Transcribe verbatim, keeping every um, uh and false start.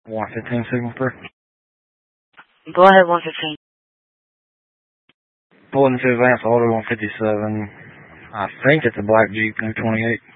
one fifteen signal through. Go ahead, one fifteen. Pulling to advance order one fifty-seven. I think it's a black Jeep, new twenty-eight.